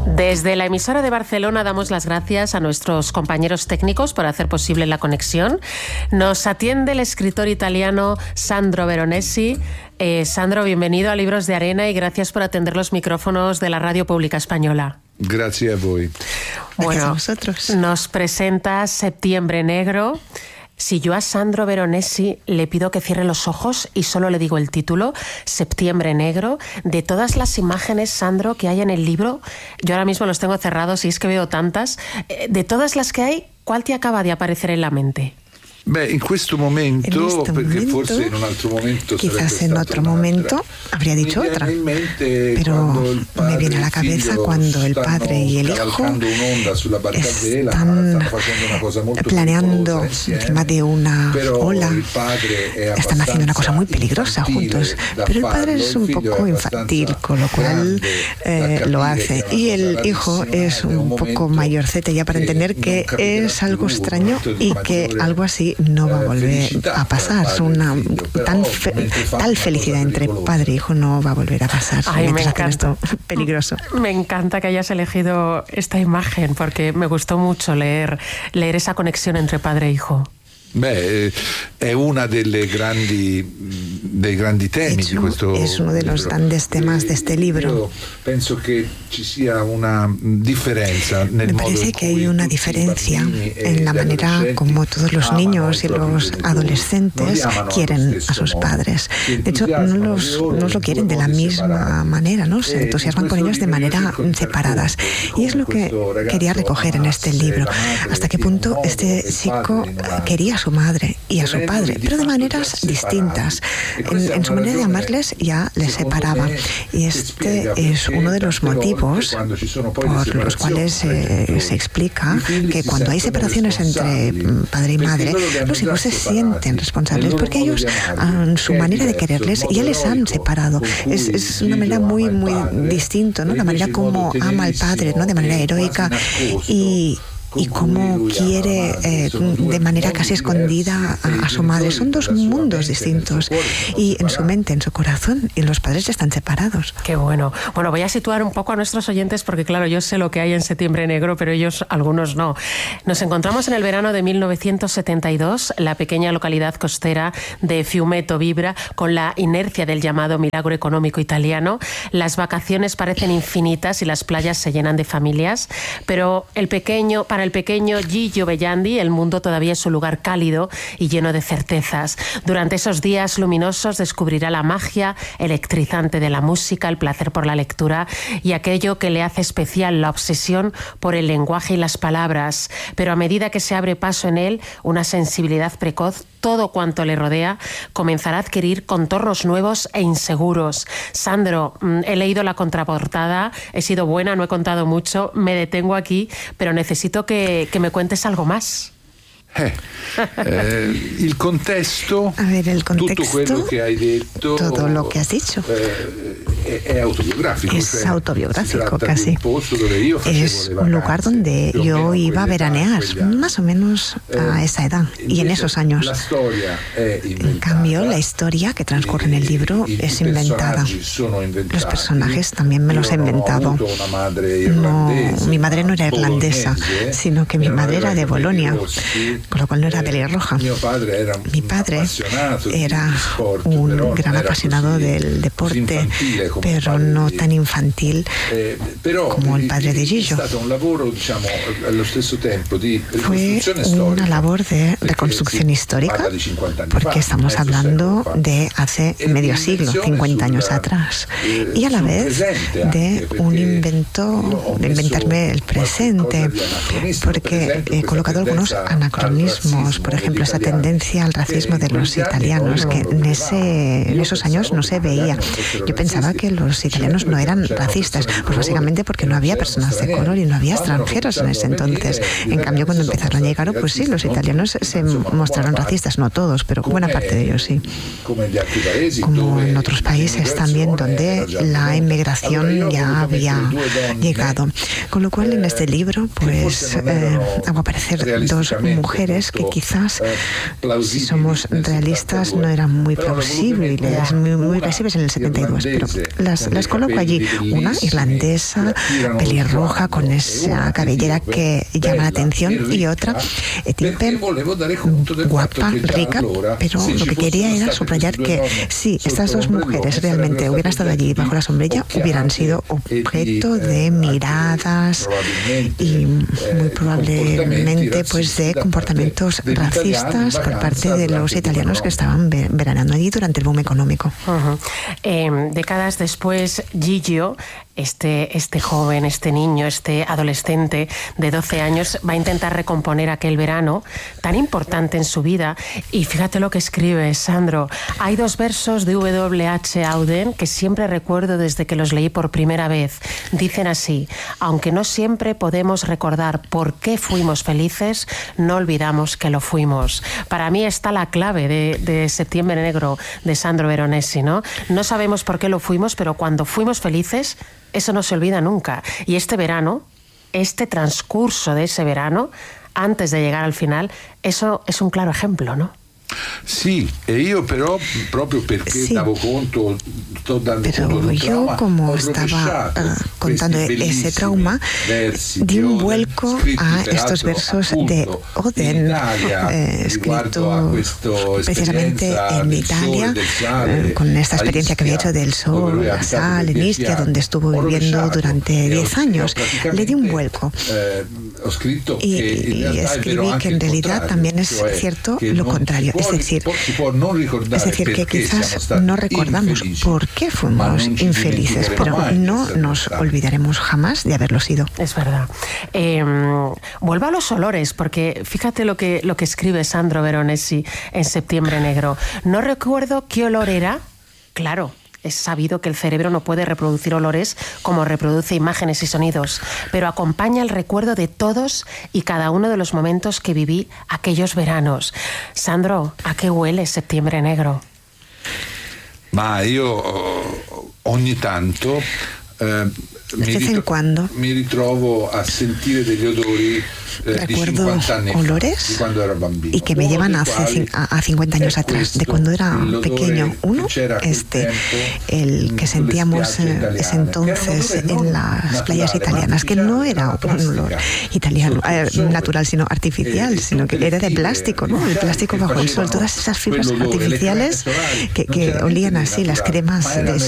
Desde la emisora de Barcelona damos las gracias a nuestros compañeros técnicos por hacer posible la conexión. Nos atiende el escritor italiano Sandro Veronesi. Sandro, bienvenido a Libros de Arena y gracias por atender los micrófonos de la Radio Pública Española. Gracias a voi. Bueno, a vosotros. Nos presentas Septiembre Negro. Si yo a Sandro Veronesi le pido que cierre los ojos y solo le digo el título, Septiembre Negro, de todas las imágenes, Sandro, que hay en el libro, yo ahora mismo los tengo cerrados y es que veo tantas, de todas las que hay, ¿cuál te acaba de aparecer en la mente? Beh, in questo momento, perché forse in un altro momento quizás en otro momento habría dicho otra, pero me viene a la cabeza cuando el padre y el hijo están planeando encima de una ola, están haciendo una cosa muy peligrosa juntos, pero el padre es un poco infantil, con lo cual lo hace, y el hijo es un poco mayorcete ya para entender que es algo extraño y que algo así no va a volver a pasar. Tal felicidad entre padre e hijo no va a volver a pasar. Ay, me encanta. Esto peligroso. Me encanta que hayas elegido esta imagen porque me gustó mucho leer esa conexión entre padre e hijo. Beh, è una dei grandi temi di questo. Es uno de los grandes temas de este libro. Yo penso que ci sia una differenza nel modo. Me parece que hay una diferencia en la manera como todos los niños y los adolescentes quieren a sus padres. De hecho, no lo quieren de la misma manera, ¿no? Se entusiasman con ellos de manera separadas. Y es lo que quería recoger en este libro. Hasta qué punto este chico quería a su madre y a su padre, pero de maneras distintas. En su manera de amarles ya les separaba. Y este es uno de los motivos por los cuales se explica que cuando hay separaciones entre padre y madre, los hijos se sienten responsables porque ellos, en su manera de quererles, ya les han separado. Es una manera muy, muy distinta, ¿no? La manera como ama al padre, ¿no? De manera heroica y cómo quiere de manera casi escondida a su madre. Son dos mundos distintos y en su mente, en su corazón, y los padres ya están separados. Qué bueno. Bueno, voy a situar un poco a nuestros oyentes porque claro, yo sé lo que hay en Septiembre Negro, pero ellos, algunos no. Nos encontramos en el verano de 1972, la pequeña localidad costera de Fiumeto vibra con la inercia del llamado milagro económico italiano. Las vacaciones parecen infinitas y las playas se llenan de familias, pero para el pequeño Gigio Bellandi, el mundo todavía es un lugar cálido y lleno de certezas. Durante esos días luminosos descubrirá la magia electrizante de la música, el placer por la lectura y aquello que le hace especial, la obsesión por el lenguaje y las palabras. Pero a medida que se abre paso en él una sensibilidad precoz, todo cuanto le rodea comenzará a adquirir contornos nuevos e inseguros. Sandro, he leído la contraportada, he sido buena, no he contado mucho, me detengo aquí, pero necesito que me cuentes algo más. Il contesto, a ver, el contexto, tutto quello che hai detto, todo lo que has dicho, è autobiográfico. Es autobiográfico casi. Es un lugar donde yo iba a veranear, más o menos a esa edad y en esos años. En cambio, la historia que transcurre en el libro es inventada. Los personajes también me los he inventado. No, mi madre no era irlandesa, sino que mi madre era de Bolonia, con lo cual no era pelirroja. Mi padre era un gran apasionado del deporte, pero no tan infantil como el padre de Gigio. Fue una labor de reconstrucción histórica, porque estamos hablando de hace medio siglo, 50 años atrás, y a la vez de un invento, de inventarme el presente, porque he colocado algunos anacronismos, por ejemplo, esa tendencia al racismo de los italianos, que en esos años no se veía. Yo pensaba que los italianos no eran racistas, pues básicamente porque no había personas de color y no había extranjeros en ese entonces. En cambio, cuando empezaron a llegar, pues sí, los italianos se mostraron racistas, no todos, pero buena parte de ellos sí. Como en otros países también, donde la inmigración ya había llegado. Con lo cual, en este libro, pues hago aparecer dos mujeres mujeres que quizás, si somos realistas, no eran muy plausibles, muy visibles en el 72, pero las coloco allí. Una irlandesa, pelirroja, con esa cabellera que llama la atención, y otra etíope, guapa, rica, pero lo que quería era subrayar que si estas dos mujeres realmente hubieran estado allí bajo la sombrilla, hubieran sido objeto de miradas y muy probablemente pues de comportamientos racistas por parte de los italianos que estaban veraneando allí durante el boom económico. Décadas después, Gigio, este joven, este niño, este adolescente de 12 años, va a intentar recomponer aquel verano tan importante en su vida. Y fíjate lo que escribe Sandro. Hay dos versos de W.H. Auden que siempre recuerdo desde que los leí por primera vez. Dicen así: aunque no siempre podemos recordar por qué fuimos felices, no olvidamos que lo fuimos. Para mí está la clave de Septiembre Negro de Sandro Veronesi, ¿no? No sabemos por qué lo fuimos, pero cuando fuimos felices, eso no se olvida nunca. Y este verano, este transcurso de ese verano, antes de llegar al final, eso es un claro ejemplo, ¿no? Sì, e io però proprio perché davo conto, sto dando conto del trauma, como estaba contando ese trauma, di un vuelco a estos versos de Oden, escrito precisamente en Italia, con esta experiencia que había hecho del sol, la sal, en Istria, donde estuvo viviendo durante 10 años. Le di un vuelco y escribí que en realidad también es cierto lo contrario. Es decir, que quizás no recordamos por qué fuimos infelices, pero no nos olvidaremos jamás de haberlo sido. Es verdad. Vuelvo a los olores, porque fíjate lo que escribe Sandro Veronesi en Septiembre Negro. No recuerdo qué olor era, claro. Es sabido que el cerebro no puede reproducir olores como reproduce imágenes y sonidos, pero acompaña el recuerdo de todos y cada uno de los momentos que viví aquellos veranos. Sandro, ¿a qué huele Septiembre Negro? Ma io ogni tanto mi ritrovo a sentire degli odori di 50 anni olores di quando ero bambino, y que me llevan a 50 años atrás, de cuando era pequeño. Uno, el que sentíamos ese entonces en las playas italianas, que no era un olor italiano, natural, sino artificial, sino que era de plástico, ¿no? El plástico bajo el sol, todas esas fibras artificiales que olían así, las cremas de